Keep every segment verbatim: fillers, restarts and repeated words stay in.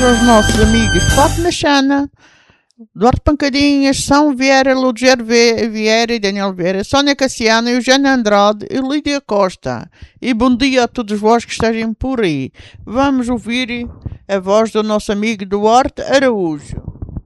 aos nossos amigos Fátima Chana, Duarte Pancadinhas, São Vieira, Ludger Vieira e Daniel Vieira, Sónia Cassiano, Eugênia Andrade e Lídia Costa. E bom dia a todos vós que estejam por aí. Vamos ouvir a voz do nosso amigo Duarte Araújo.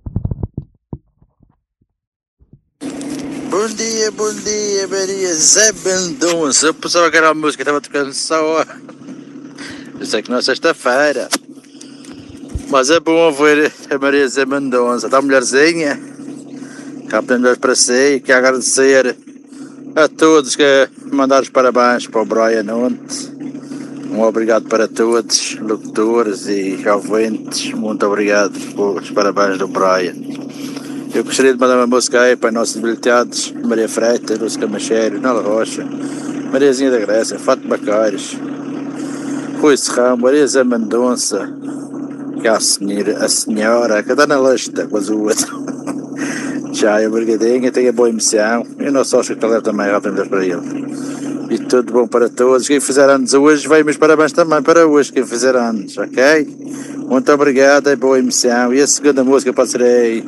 Bom dia, bom dia, Maria Zé Mendonça. Eu pensava que era a música que estava tocando só. Eu sei que não é sexta-feira, mas é bom ouvir a Maria Zé Mendonça. Está mulherzinha? Cá podemos para si e quero agradecer a todos que mandaram os parabéns para o Brian ontem. Um obrigado para todos, locutores e ouvintes. Muito obrigado pelos parabéns do Brian. Eu gostaria de mandar uma música aí para nossos debilitados: Maria Freitas, Lúcia Camacheiro, Nela Rocha, Mariazinha da Grécia, Fátima Bacares, Rui Serrão, Maria Zé Mendonça, que é a senhora, a senhora que está na lista com as outras. Já é obrigadinha, tenha boa emissão. E o nosso hospitalar também, já temos para ele. E tudo bom para todos. Quem fizer anos hoje, vai meus parabéns também para hoje, quem fizer anos, ok? Muito obrigado e boa emissão. E a segunda música pode ser aí,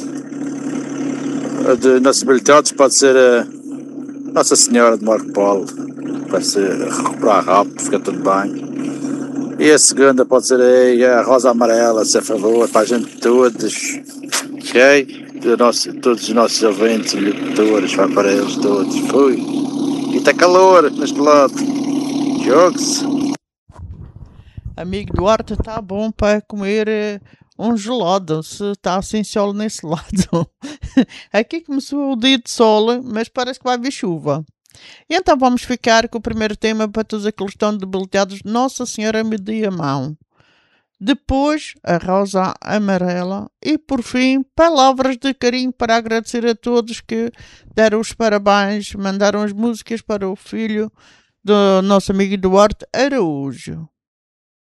de nossos habilitados, pode ser a Nossa Senhora de Marco Polo, vai ser recuperar rápido, fica tudo bem. E a segunda pode ser aí a Rosa Amarela, se a favor, para a gente todos, ok? De nosso, todos os nossos ouvintes e locutores, vai para eles todos. Fui. E está calor neste lado. Jogos. Amigo Duarte, está bom para comer um gelado, se está assim sol nesse lado. Aqui começou o dia de sol, mas parece que vai vir chuva. E então vamos ficar com o primeiro tema para todos aqueles que estão debilitados. Nossa Senhora me dê a mão. Depois, a Rosa Amarela. E por fim, palavras de carinho para agradecer a todos que deram os parabéns, mandaram as músicas para o filho do nosso amigo Duarte Araújo.